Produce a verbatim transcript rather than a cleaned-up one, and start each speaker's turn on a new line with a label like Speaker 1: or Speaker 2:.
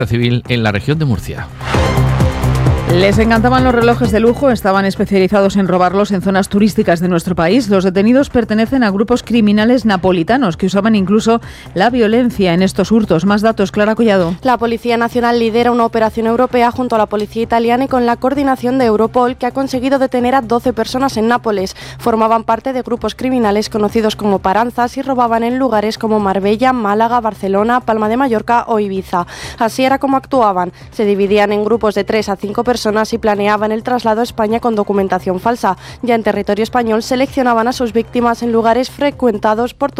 Speaker 1: Civil en la región de Murcia.
Speaker 2: Les encantaban los relojes de lujo, estaban especializados en robarlos en zonas turísticas de nuestro país. Los detenidos pertenecen a grupos criminales napolitanos que usaban incluso la violencia en estos hurtos. Más datos, Clara Collado.
Speaker 3: La Policía Nacional lidera una operación europea junto a la Policía Italiana y con la coordinación de Europol, que ha conseguido detener a doce personas en Nápoles. Formaban parte de grupos criminales conocidos como paranzas y robaban en lugares como Marbella, Málaga, Barcelona, Palma de Mallorca o Ibiza. Así era como actuaban. Se dividían en grupos de tres a cinco personas y planeaban el traslado a España con documentación falsa. Ya en territorio español seleccionaban a sus víctimas en lugares frecuentados por